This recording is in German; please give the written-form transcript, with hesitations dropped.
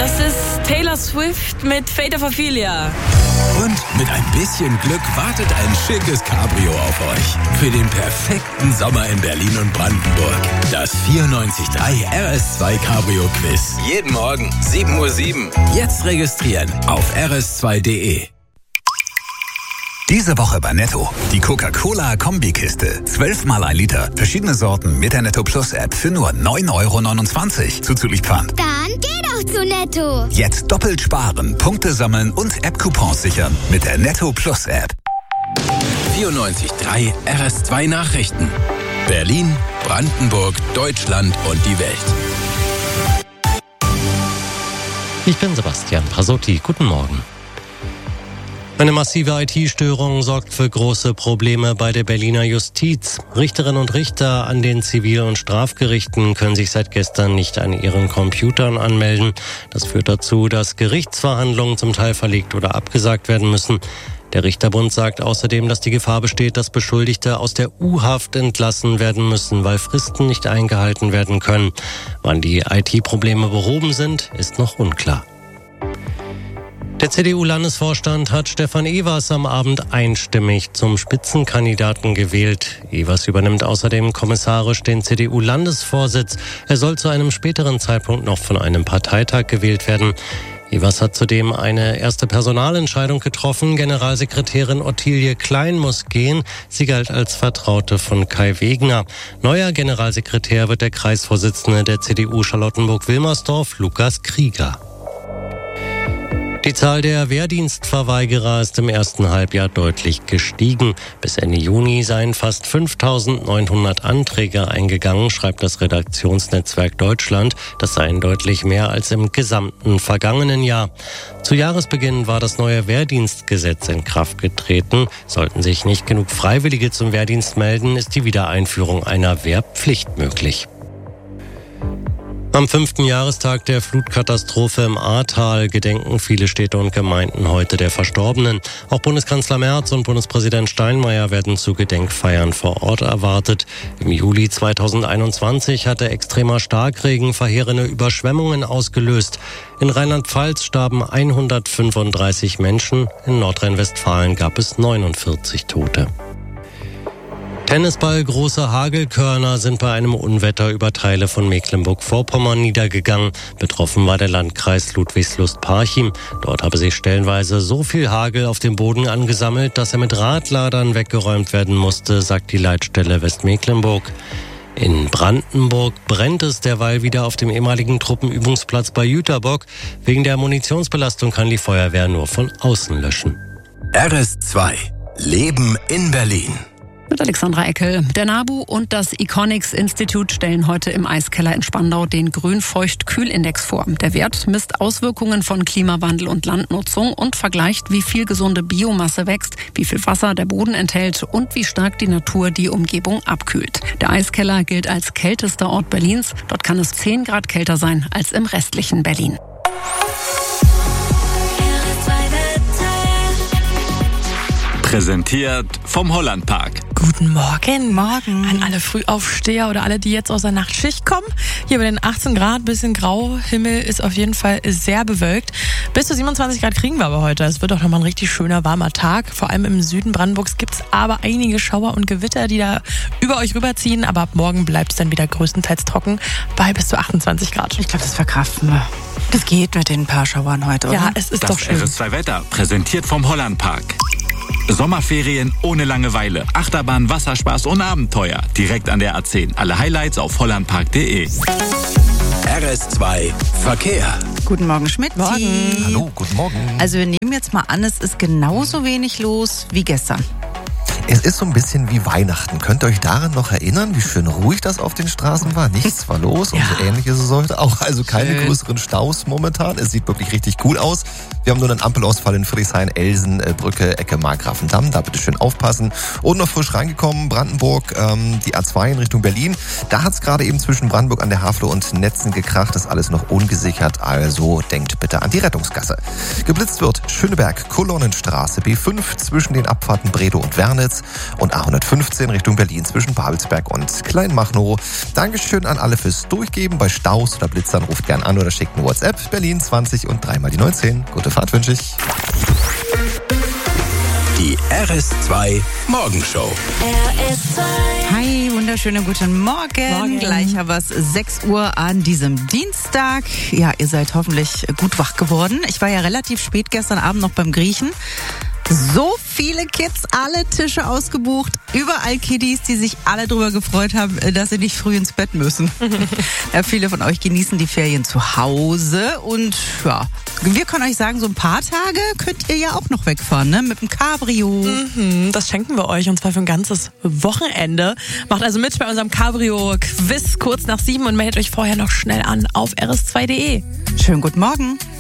Das ist Taylor Swift mit Fate of Ophelia. Und mit ein bisschen Glück wartet ein schickes Cabrio auf euch. Für den perfekten Sommer in Berlin und Brandenburg. Das 94.3 RS2 Cabrio Quiz. Jeden Morgen 7:07 Uhr. Jetzt registrieren auf rs2.de. Diese Woche bei Netto. Die Coca-Cola Kombikiste. 12 mal 1 Liter. Verschiedene Sorten mit der Netto Plus App für nur 9,29 € zuzüglich Pfand. Dann geh doch zu Netto. Jetzt doppelt sparen, Punkte sammeln und App-Coupons sichern mit der Netto Plus App. 94.3 RS2 Nachrichten. Berlin, Brandenburg, Deutschland und die Welt. Ich bin Sebastian Prasotti. Guten Morgen. Eine massive IT-Störung sorgt für große Probleme bei der Berliner Justiz. Richterinnen und Richter an den Zivil- und Strafgerichten können sich seit gestern nicht an ihren Computern anmelden. Das führt dazu, dass Gerichtsverhandlungen zum Teil verlegt oder abgesagt werden müssen. Der Richterbund sagt außerdem, dass die Gefahr besteht, dass Beschuldigte aus der U-Haft entlassen werden müssen, weil Fristen nicht eingehalten werden können. Wann die IT-Probleme behoben sind, ist noch unklar. Der CDU-Landesvorstand hat Stefan Evers am Abend einstimmig zum Spitzenkandidaten gewählt. Evers übernimmt außerdem kommissarisch den CDU-Landesvorsitz. Er soll zu einem späteren Zeitpunkt noch von einem Parteitag gewählt werden. Evers hat zudem eine erste Personalentscheidung getroffen. Generalsekretärin Ottilie Klein muss gehen. Sie galt als Vertraute von Kai Wegner. Neuer Generalsekretär wird der Kreisvorsitzende der CDU Charlottenburg-Wilmersdorf, Lukas Krieger. Die Zahl der Wehrdienstverweigerer ist im ersten Halbjahr deutlich gestiegen. Bis Ende Juni seien fast 5.900 Anträge eingegangen, schreibt das Redaktionsnetzwerk Deutschland. Das seien deutlich mehr als im gesamten vergangenen Jahr. Zu Jahresbeginn war das neue Wehrdienstgesetz in Kraft getreten. Sollten sich nicht genug Freiwillige zum Wehrdienst melden, ist die Wiedereinführung einer Wehrpflicht möglich. Am 5. Jahrestag der Flutkatastrophe im Ahrtal gedenken viele Städte und Gemeinden heute der Verstorbenen. Auch Bundeskanzler Merz und Bundespräsident Steinmeier werden zu Gedenkfeiern vor Ort erwartet. Im Juli 2021 hatte extremer Starkregen verheerende Überschwemmungen ausgelöst. In Rheinland-Pfalz starben 135 Menschen, in Nordrhein-Westfalen gab es 49 Tote. Tennisball große Hagelkörner sind bei einem Unwetter über Teile von Mecklenburg-Vorpommern niedergegangen. Betroffen war der Landkreis Ludwigslust-Parchim. Dort habe sich stellenweise so viel Hagel auf dem Boden angesammelt, dass er mit Radladern weggeräumt werden musste, sagt die Leitstelle Westmecklenburg. In Brandenburg brennt es derweil wieder auf dem ehemaligen Truppenübungsplatz bei Jüterbock. Wegen der Munitionsbelastung kann die Feuerwehr nur von außen löschen. RS2 Leben in Berlin. Mit Alexandra Eckel. Der NABU und das Econics-Institut stellen heute im Eiskeller in Spandau den Grünfeucht-Kühlindex vor. Der Wert misst Auswirkungen von Klimawandel und Landnutzung und vergleicht, wie viel gesunde Biomasse wächst, wie viel Wasser der Boden enthält und wie stark die Natur die Umgebung abkühlt. Der Eiskeller gilt als kältester Ort Berlins. Dort kann es 10 Grad kälter sein als im restlichen Berlin. Präsentiert vom Hollandpark. Guten Morgen. Morgen. An alle Frühaufsteher oder alle, die jetzt aus der Nachtschicht kommen. Hier bei den 18 Grad, bisschen grau. Himmel ist auf jeden Fall sehr bewölkt. Bis zu 27 Grad kriegen wir aber heute. Es wird auch nochmal ein richtig schöner, warmer Tag. Vor allem im Süden Brandenburgs gibt es aber einige Schauer und Gewitter, die da über euch rüberziehen. Aber ab morgen bleibt es dann wieder größtenteils trocken bei bis zu 28 Grad. Ich glaube, das verkraften wir. Das geht mit den paar Schauern heute, oder? Ja, es ist Das doch schön. RS2 Wetter, präsentiert vom Hollandpark. Sommerferien ohne Langeweile. Achterbahn, Wasserspaß und Abenteuer. Direkt an der A10. Alle Highlights auf hollandpark.de. RS2 Verkehr. Guten Morgen, Schmidt. Morgen. Hallo, guten Morgen. Also wir nehmen jetzt mal an, es ist genauso wenig los wie gestern. Es ist so ein bisschen wie Weihnachten. Könnt ihr euch daran noch erinnern, wie schön ruhig das auf den Straßen war? Nichts war los und so ähnlich ist es heute auch. Also keine größeren Staus momentan. Es sieht wirklich richtig cool aus. Wir Wir haben nur einen Ampelausfall in Friedrichshain, Brücke, Ecke Markgrafendamm. Da bitte schön aufpassen. Und noch frisch reingekommen, Brandenburg, die A2 in Richtung Berlin. Da hat es gerade eben zwischen Brandenburg an der Havel und Netzen gekracht. Das ist alles noch ungesichert, also denkt bitte an die Rettungsgasse. Geblitzt wird Schöneberg, Kolonnenstraße, B5 zwischen den Abfahrten Bredow und Wernitz und A115 Richtung Berlin zwischen Babelsberg und Kleinmachnow. Dankeschön an alle fürs Durchgeben. Bei Staus oder Blitzern ruft gern an oder schickt eine WhatsApp. Berlin 20 und 3 mal die 19. Gute Fahrt wünsche ich. Die RS2 Morgenshow. Hi, wunderschönen guten Morgen. Gleich haben wir es 6 Uhr an diesem Dienstag. Ja, ihr seid hoffentlich gut wach geworden. Ich war ja relativ spät gestern Abend noch beim Griechen. So viele Kids, alle Tische ausgebucht, überall Kiddies, die sich alle drüber gefreut haben, dass sie nicht früh ins Bett müssen. Ja, viele von euch genießen die Ferien zu Hause und ja, wir können euch sagen, so ein paar Tage könnt ihr ja auch noch wegfahren, ne? Mit dem Cabrio. Das schenken wir euch und zwar für ein ganzes Wochenende. Macht also mit bei unserem Cabrio-Quiz kurz nach 7 und meldet euch vorher noch schnell an auf rs2.de. Schönen guten Morgen.